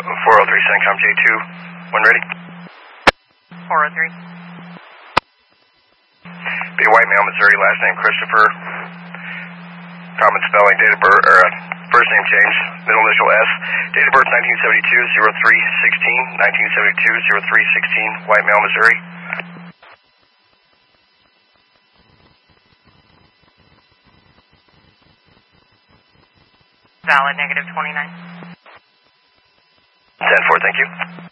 403 CENTCOM J2, when ready. 403. Be a white male, Missouri, last name Christopher. Common spelling, date of birth, first name James, middle initial S. Date of birth 1972-03-16, 1972-03-16, white male, Missouri. Valid, negative 29. 10-4, thank you.